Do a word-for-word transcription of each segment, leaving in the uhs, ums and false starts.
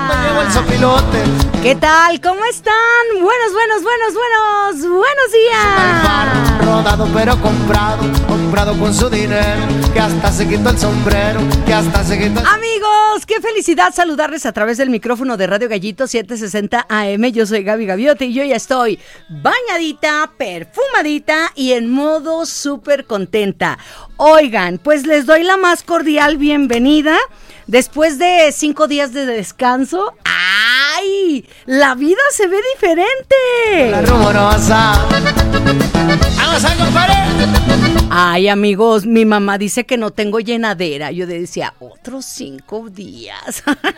Llegó el sopilote. ¿Qué tal? ¿Cómo están? Buenos, buenos, buenos, buenos, buenos días. Rodado pero comprado, comprado con su dinero, que hasta se quitó el sombrero, que hasta se quitó el... Amigos, qué felicidad saludarles a través del micrófono de Radio Gallito setecientos sesenta A M. Yo soy Gaby Gaviote y yo ya estoy bañadita, perfumadita y en modo súper contenta. Oigan, pues les doy la más cordial bienvenida. Después de cinco días de descanso, ¡ay! La vida se ve diferente. La rumorosa. ¡Vamos a compadre! Ay, amigos, mi mamá dice que no tengo llenadera. Yo decía, otros cinco días.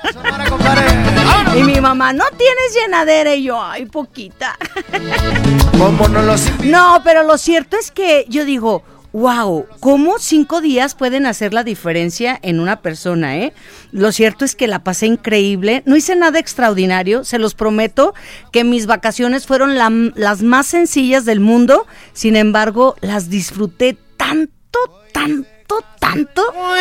Y mi mamá, no tienes llenadera. Y yo, ay, poquita. ¿Cómo no los invito? No, pero lo cierto es que yo digo, wow, ¿cómo cinco días pueden hacer la diferencia en una persona, eh? Lo cierto es que la pasé increíble, no hice nada extraordinario, se los prometo que mis vacaciones fueron la, las más sencillas del mundo, sin embargo, las disfruté tanto, tanto, tanto.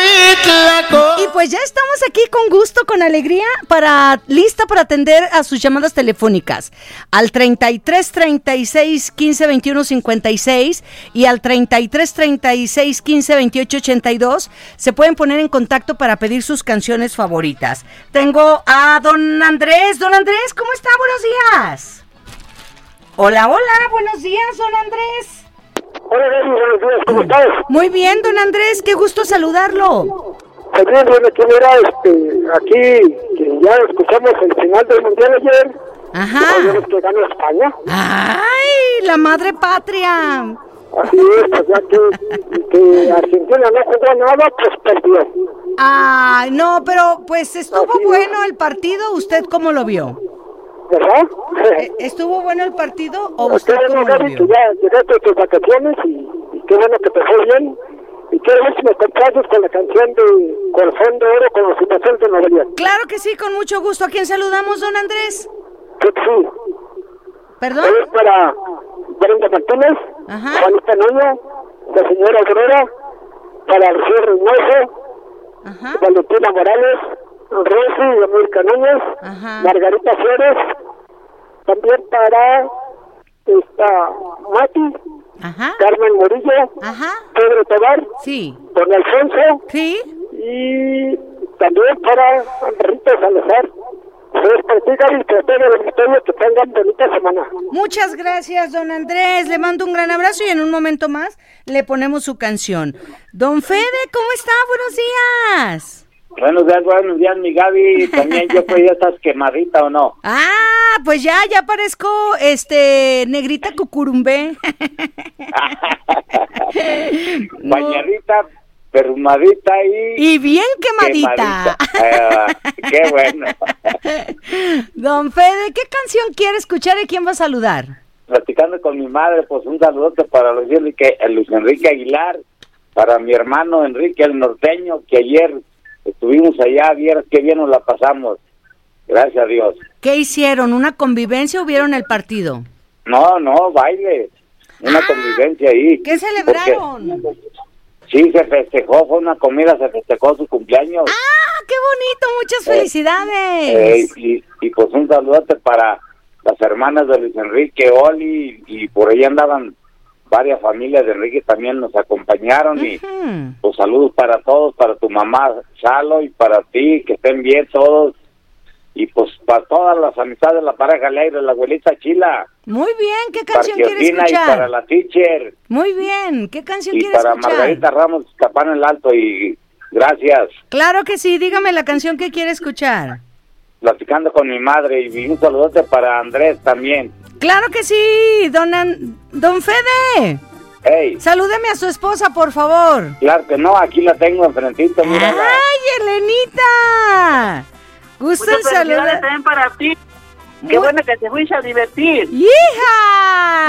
Y pues ya estamos aquí con gusto, con alegría, para lista para atender a sus llamadas telefónicas al treinta y tres, treinta y seis, quince, veintiuno, cincuenta y seis y al treinta y tres, treinta y seis, quince, veintiocho, ochenta y dos. Se pueden poner en contacto para pedir sus canciones favoritas. Tengo a don Andrés. Don Andrés, ¿cómo está? Buenos días. Hola, hola, buenos días, don Andrés. Hola, Gaby, buenos días, ¿cómo estás? Muy bien, don Andrés, qué gusto saludarlo. Pues bien, bueno, ¿quién era este, aquí, que ya escuchamos el final del Mundial ayer? Ajá. Y que ganó España. ¡Ay, la madre patria! Así es, pues ya que, que Argentina no jugó nada, pues perdió. Ay, no, pero pues estuvo Así bueno el partido, ¿usted cómo lo vio? ¿Verdad? Eh, ¿Estuvo bueno el partido o Pues usted qué bueno, cómo lo Gaby, vio? que ya llegaste a tus vacaciones y, y qué bueno que te fue bien. Y qué bueno que me complaces con la canción de Corazón de Oro con la situación de Nueva York. Claro que sí, con mucho gusto. ¿A quién saludamos, don Andrés? Que sí. ¿Perdón? Es para Brenda Martínez, Ajá. Juanita Nuño, la señora Obrera, para Arceo Reynoso, Ajá. Valentina Morales, Rosy y América Núñez, Ajá. Margarita Flores, también para esta Mati, Ajá. Carmen Murillo, Ajá. Pedro Tobar, Sí. Don Alfonso, Sí. y también para Rita Salazar. Se practican y que todos los ustedes que tengan bonita semana. Muchas gracias, don Andrés. Le mando un gran abrazo y en un momento más le ponemos su canción. Don Fede, ¿cómo está? Buenos días. Buenos días, buenos días, mi Gaby. También yo, pues, ya estás quemadita, ¿o no? Ah, pues ya, ya parezco, este, negrita cucurumbé. No. Bañadita, perfumadita y... Y bien quemadita. quemadita. Eh, qué bueno. Don Fede, ¿qué canción quiere escuchar y quién va a saludar? Platicando con mi madre, pues un saludote para Luis Enrique, Luis Enrique Aguilar, para mi hermano Enrique el Norteño, que ayer estuvimos allá, vieras qué bien nos la pasamos. Gracias a Dios. ¿Qué hicieron? ¿Una convivencia o vieron el partido? No, no, baile. Una Ah, convivencia ahí. ¿Qué celebraron? Porque sí, se festejó, fue una comida, se festejó su cumpleaños. ¡Ah, qué bonito! ¡Muchas Eh, felicidades! Eh, y, y pues un saludote para las hermanas de Luis Enrique, Oli, y, y por ahí andaban varias familias de Enrique, también nos acompañaron. Y Ujú. pues saludos para todos, para tu mamá Salo y para ti, que estén bien todos. Y pues para todas las amistades de la pareja alegre, la abuelita Chila, Muy bien, ¿qué para canción quiere Georgina y escuchar? para la teacher, Muy bien, ¿qué canción y quiere para escuchar? Margarita Ramos Capán el Alto, y gracias. Claro que sí, dígame la canción que quiere escuchar. Platicando con mi madre, y un saludote para Andrés también. Claro que sí, don, An- don Fede. Hey, Salúdeme a su esposa, por favor. claro que no, aquí la tengo enfrentito, mírala. ¡Ay, Elenita! Gusto en Muchas felicidades saludar. también para ti. Qué Mu- bueno que te fuiste a divertir. ¡Hija!